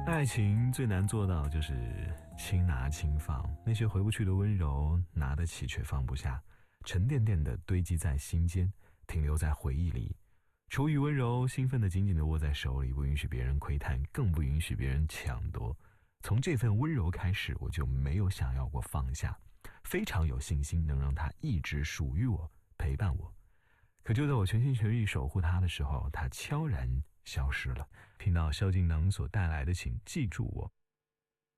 爱情最难做到就是轻拿轻放，那些回不去的温柔，拿得起却放不下，沉甸甸的堆积在心间，停留在回忆里。出于温柔，兴奋的紧紧地握在手里，不允许别人窥探，更不允许别人抢夺。从这份温柔开始，我就没有想要过放下，非常有信心能让它一直属于我，陪伴我。可就在我全心全意守护它的时候，它悄然消失了。听到萧敬腾所带来的请记住我，